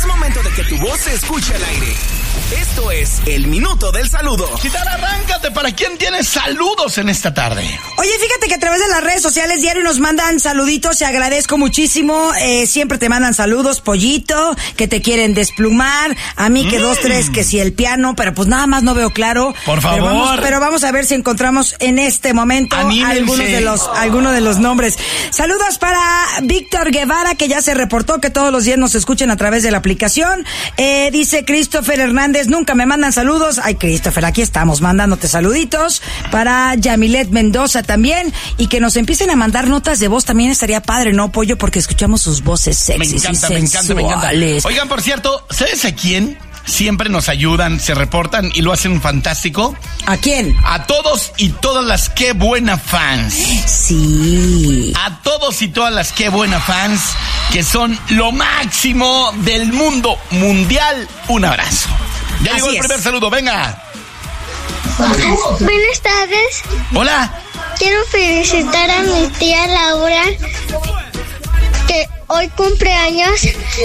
Es momento de que tu voz se escuche al aire. Esto es el Minuto del Saludo. Chitara, arráncate. ¿Para quién tienes saludos en esta tarde? Oye, fíjate que a través de las redes sociales diario nos mandan saluditos. Te agradezco muchísimo. Siempre te mandan saludos, Pollito, que te quieren desplumar. A mí que 2, 3, que si el piano, pero pues nada más no veo claro. Por favor. Pero vamos a ver si encontramos en este momento algunos de los nombres. Saludos para Víctor Guevara, que ya se reportó que todos los días nos escuchan a través de la aplicación. Dice Christopher Hernández, nunca me mandan saludos. Ay, Christopher, aquí estamos mandándote saluditos. Para Yamilet Mendoza también. Y que nos empiecen a mandar notas de voz también estaría padre, ¿no, Pollo? Porque escuchamos sus voces sexys y sensuales. Me encanta. Oigan, por cierto, ¿sabes a quién? Siempre nos ayudan, se reportan y lo hacen fantástico. ¿A quién? A todos y todas las Qué Buena fans. Sí. A todos y todas las Qué Buena fans, que son lo máximo del mundo mundial. Un abrazo. Ya llegó el primer saludo, venga. Buenas tardes. Hola. Quiero felicitar a mi tía Laura, que hoy cumple años.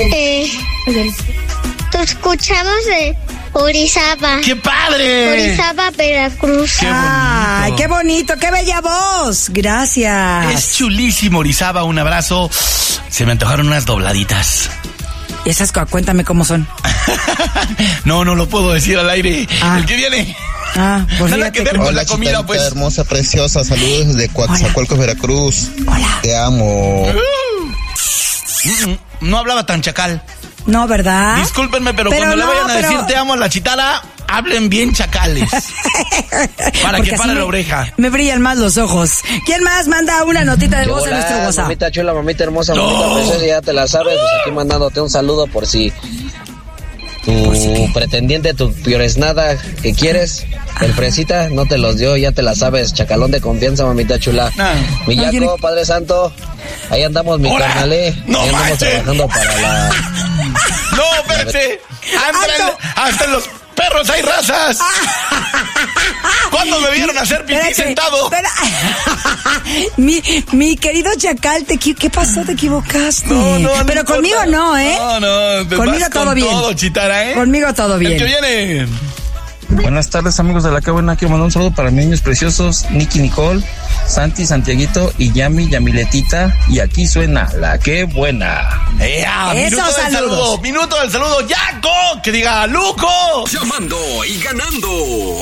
Te escuchamos de Orizaba. ¡Qué padre! Orizaba, Veracruz. ¡Ay, qué bonito! ¡Qué bella voz! Gracias. Es chulísimo, Orizaba. Un abrazo. Se me antojaron unas dobladitas. Esas, cuéntame cómo son. No lo puedo decir al aire. El que viene. Pues nada que ver con la comida, Chitita, pues. Hermosa, preciosa, saludos desde Coatzacoalcos, Veracruz. Hola. Te amo. No hablaba tan chacal. No, ¿verdad? Discúlpenme, pero cuando le vayan a decir te amo a la Chitara, hablen bien chacales. Para porque que pare la oreja. Me brillan más los ojos. ¿Quién más manda una notita de voz a nuestro WhatsApp? Mamita chula, mamita hermosa, mamita preciosa, ya te la sabes. Pues aquí mandándote un saludo por si tu pretendiente, tu pioresnada que quieres, el fresita, no te los dio, ya te la sabes. Chacalón de confianza, mamita chula. Millaco, Padre Santo, ahí andamos, mi carnalé. Ahí andamos trabajando para la... No, vete. Hasta en los perros hay razas. ¿Cuándo me vieron hacer pipí sentado? Mi querido Chacal, ¿qué pasó? ¿Te equivocaste? No, pero conmigo no, ¿eh? No, conmigo todo bien. Todo, Chitara, ¿eh? Conmigo todo bien. El que viene. Buenas tardes, amigos de la Qué Buena. Quiero mandar un saludo para mis niños preciosos, Nicky, Nicole, Santi, Santiaguito y Yamiletita. Y aquí suena la Qué Buena. Minuto del saludo, Yaco, que diga Luco. Llamando y ganando.